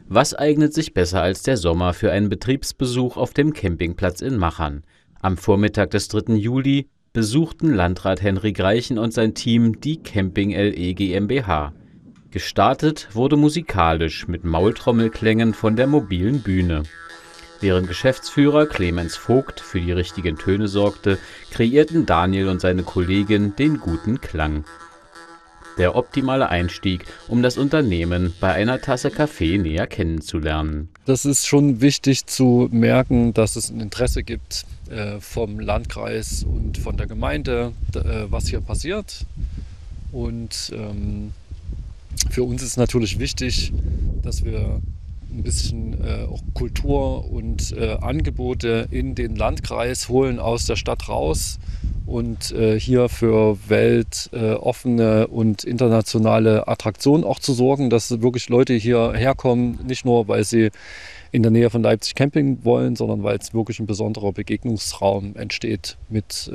Was eignet sich besser als der Sommer für einen Betriebsbesuch auf dem Campingplatz in Machern? Am Vormittag des 3. Juli besuchten Landrat Henrik Reichen und sein Team die Camping LE GmbH. Gestartet wurde musikalisch mit Maultrommelklängen von der mobilen Bühne. Während Geschäftsführer Clemens Vogt für die richtigen Töne sorgte, kreierten Daniel und seine Kollegin den guten Klang. Der optimale Einstieg, um das Unternehmen bei einer Tasse Kaffee näher kennenzulernen. Das ist schon wichtig zu merken, dass es ein Interesse gibt vom Landkreis und von der Gemeinde, was hier passiert. Und für uns ist natürlich wichtig, dass wir ein bisschen auch Kultur und Angebote in den Landkreis holen, aus der Stadt raus und hier für weltoffene und internationale Attraktionen auch zu sorgen, dass wirklich Leute hierher kommen, nicht nur, weil sie in der Nähe von Leipzig camping wollen, sondern weil es wirklich ein besonderer Begegnungsraum entsteht mit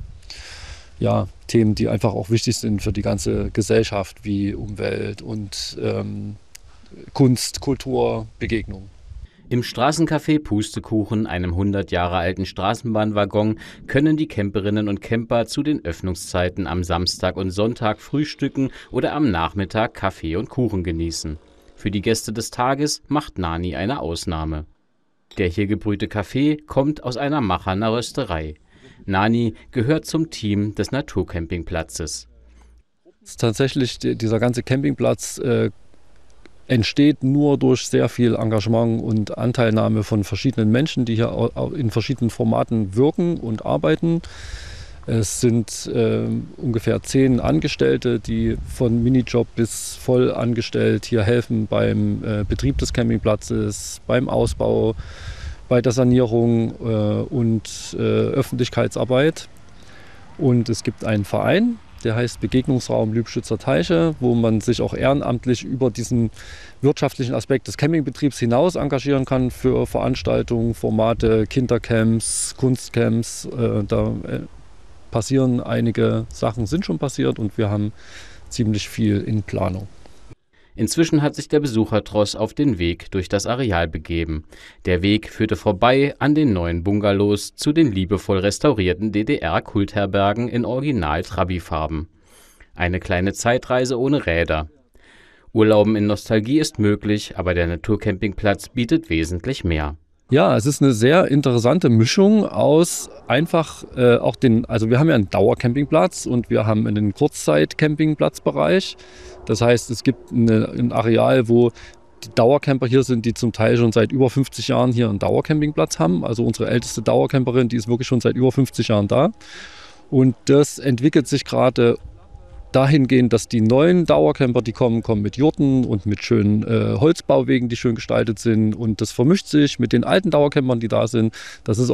Themen, die einfach auch wichtig sind für die ganze Gesellschaft, wie Umwelt und Kunst, Kultur, Begegnung. Im Straßencafé Pustekuchen, einem 100 Jahre alten Straßenbahnwaggon, können die Camperinnen und Camper zu den Öffnungszeiten am Samstag und Sonntag frühstücken oder am Nachmittag Kaffee und Kuchen genießen. Für die Gäste des Tages macht Nani eine Ausnahme. Der hier gebrühte Kaffee kommt aus einer Macherner Rösterei. Nani gehört zum Team des Naturcampingplatzes. Tatsächlich, dieser ganze Campingplatz entsteht nur durch sehr viel Engagement und Anteilnahme von verschiedenen Menschen, die hier in verschiedenen Formaten wirken und arbeiten. Es sind ungefähr 10 Angestellte, die von Minijob bis voll angestellt hier helfen beim Betrieb des Campingplatzes, beim Ausbau, bei der Sanierung und Öffentlichkeitsarbeit. Und es gibt einen Verein, der heißt Begegnungsraum Lübschützer Teiche, wo man sich auch ehrenamtlich über diesen wirtschaftlichen Aspekt des Campingbetriebs hinaus engagieren kann für Veranstaltungen, Formate, Kindercamps, Kunstcamps. Da passieren einige Sachen, sind schon passiert und wir haben ziemlich viel in Planung. Inzwischen hat sich der Besuchertross auf den Weg durch das Areal begeben. Der Weg führte vorbei an den neuen Bungalows zu den liebevoll restaurierten DDR-Kultherbergen in Original-Trabi-Farben. Eine kleine Zeitreise ohne Räder. Urlauben in Nostalgie ist möglich, aber der Naturcampingplatz bietet wesentlich mehr. Ja, es ist eine sehr interessante Mischung aus einfach also wir haben ja einen Dauercampingplatz und wir haben einen Kurzzeit-Campingplatzbereich. Das heißt, es gibt ein Areal, wo die Dauercamper hier sind, die zum Teil schon seit über 50 Jahren hier einen Dauercampingplatz haben. Also unsere älteste Dauercamperin, die ist wirklich schon seit über 50 Jahren da. Und das entwickelt sich gerade dahingehend, dass die neuen Dauercamper, die kommen mit Jurten und mit schönen Holzbauwegen, die schön gestaltet sind. Und das vermischt sich mit den alten Dauercampern, die da sind. Das ist